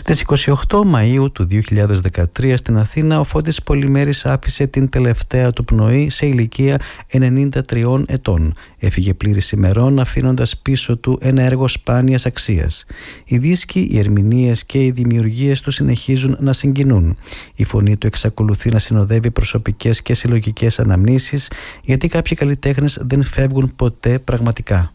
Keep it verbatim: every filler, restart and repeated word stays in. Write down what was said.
Στις είκοσι οκτώ Μαΐου του δύο χιλιάδες δεκατρία στην Αθήνα, ο Φώτης Πολυμέρης άφησε την τελευταία του πνοή σε ηλικία ενενήντα τριών ετών. Έφυγε πλήρης ημερών, αφήνοντας πίσω του ένα έργο σπάνιας αξίας. Οι δίσκοι, οι ερμηνείες και οι δημιουργίες του συνεχίζουν να συγκινούν. Η φωνή του εξακολουθεί να συνοδεύει προσωπικές και συλλογικές αναμνήσεις, γιατί κάποιοι καλλιτέχνες δεν φεύγουν ποτέ πραγματικά.